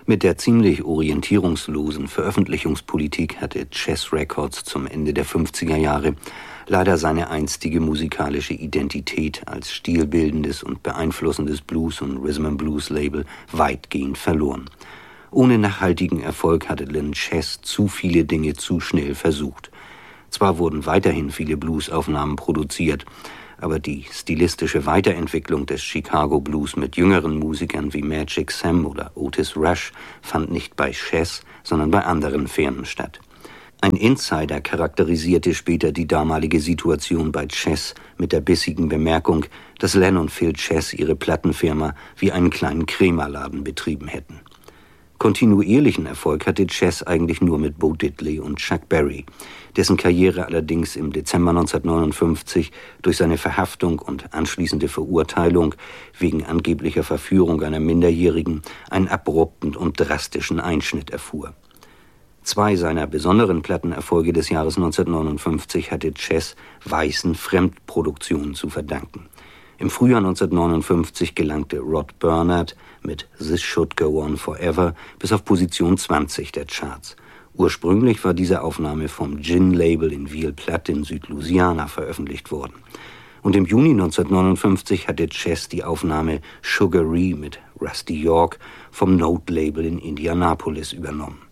Mit der ziemlich orientierungslosen Veröffentlichungspolitik hatte Chess Records zum Ende der 50er Jahre leider seine einstige musikalische Identität als stilbildendes und beeinflussendes Blues- und Rhythm-and-Blues-Label weitgehend verloren. Ohne nachhaltigen Erfolg hatte Lynn Chess zu viele Dinge zu schnell versucht. Zwar wurden weiterhin viele Bluesaufnahmen produziert, aber die stilistische Weiterentwicklung des Chicago Blues mit jüngeren Musikern wie Magic Sam oder Otis Rush fand nicht bei Chess, sondern bei anderen Firmen statt. Ein Insider charakterisierte später die damalige Situation bei Chess mit der bissigen Bemerkung, dass Len und Phil Chess ihre Plattenfirma wie einen kleinen Krämerladen betrieben hätten. Kontinuierlichen Erfolg hatte Chess eigentlich nur mit Bo Diddley und Chuck Berry, dessen Karriere allerdings im Dezember 1959 durch seine Verhaftung und anschließende Verurteilung wegen angeblicher Verführung einer Minderjährigen einen abrupten und drastischen Einschnitt erfuhr. Zwei seiner besonderen Plattenerfolge des Jahres 1959 hatte Chess weißen Fremdproduktionen zu verdanken. Im Frühjahr 1959 gelangte Rod Bernard mit This Should Go On Forever bis auf Position 20 der Charts. Ursprünglich war diese Aufnahme vom Gin-Label in Ville Platte in Südlouisiana veröffentlicht worden. Und im Juni 1959 hatte Chess die Aufnahme Sugaree mit Rusty York vom Note-Label in Indianapolis übernommen.